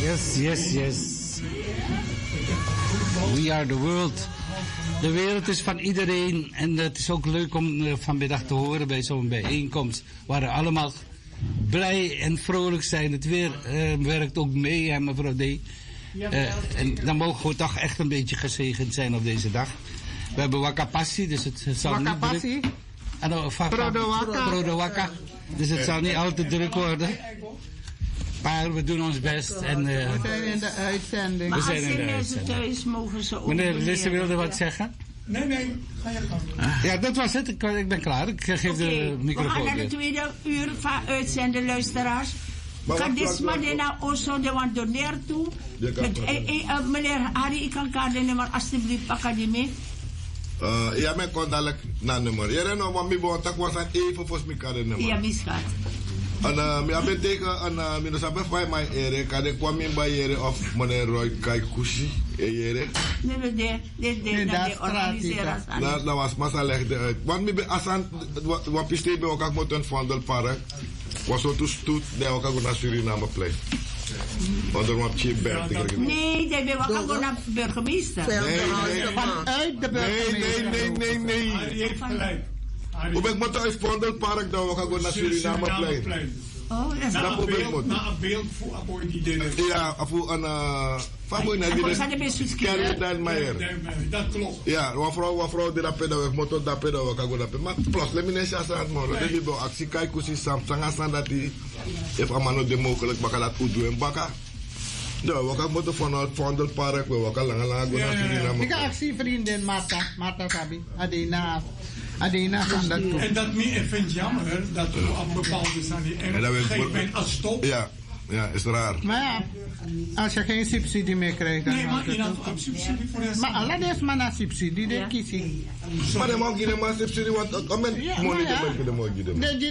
Yes. We are the world. De wereld is van iedereen. En het is ook leuk om vanmiddag te horen bij zo'n bijeenkomst. Waar we allemaal blij en vrolijk zijn. Het weer werkt ook mee, hè, mevrouw D. En dan mogen we toch echt een beetje gezegend zijn op deze dag. We hebben Wakapassi, dus het zal niet druk... Prodowaka. Dus het zal niet al te druk worden. Maar we doen ons best. En, we zijn in de uitzending. Maar als er mensen thuis mogen ze ook... Meneer Lisse wilde wat zeggen? Nee, ga je gang. Ja, dat was het. Ik ben klaar. Ik geef de microfoon. We gaan naar de tweede uur van uitzenden, luisteraars. Ga dit maar naar Osso, de want doneer toe. Meneer Harry, ik kan kaartennummer alsjeblieft pakken die mee. Ja, men kon dadelijk naar nummer. Ja, nou, maar mi bon tak was aan even voor mijn kaartennummer. Ja, misgaat. En ik ben tegen een minister van mijn ere, kan ik kwam in bij ere of meneer Roy Kaikushi ere. Nee, dat organiseren. Dat was massa legde uit. Want ik ben asan wat piste bij elkaar moet een Vondelpark. Was zo toe stoet bij elkaar naar Suriname plein. Want er was Chief Bert. Nee, dat ben ook naar burgemeester. Vanuit de burgemeester. Nee. Hoe ik moet uit Vondelpark dan we gaan naar Suriname plein. Oh, dat is na een beeld voor die dingen. Ja, voor een van Kerry Duinmeijer. Dat klopt. Ja, wat vrouw die dat pedagoog moet dat pedagoog kan dat. Maar plus, let me niet zeggen aan morgen. Dat is wel actie kijk hoe ze samen dat die heeft allemaal de mogelijk bakken dat doen en bakken. Ja, we gaan moeten vanuit Vondelpark, we gaan lang naar Suriname. Ik ga actievriendin Marta Sabi, Adina van dat toe. En dat meer vind jammer dat we op bepaalde zaken en op een gegeven moment als stop. Ja, is raar. Maar ja, als je geen subsidie meer krijgt, dan nee, maar je hebt subsidie voor de. Maar Allah is maar een subsidie, dat kies ik. Maar dan mag je maar subsidie, want ik ben niet de